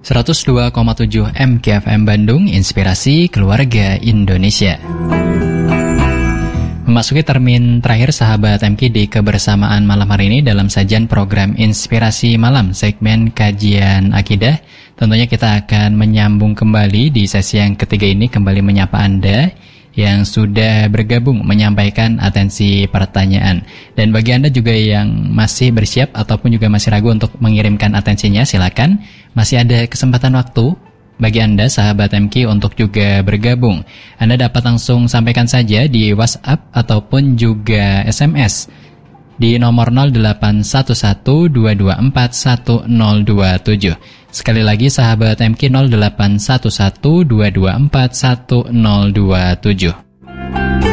102,7 MKFM Bandung, Inspirasi Keluarga Indonesia. Memasuki termin terakhir sahabat MK di kebersamaan malam hari ini dalam sajian program Inspirasi Malam segmen kajian akidah. Tentunya kita akan menyambung kembali di sesi yang ketiga ini, kembali menyapa Anda yang sudah bergabung menyampaikan atensi pertanyaan. Dan bagi Anda juga yang masih bersiap ataupun juga masih ragu untuk mengirimkan atensinya, silakan. Masih ada kesempatan waktu bagi Anda sahabat MK untuk juga bergabung. Anda dapat langsung sampaikan saja di WhatsApp ataupun juga SMS di nomor 081122411027. Sekali lagi sahabat MK, 081122411027.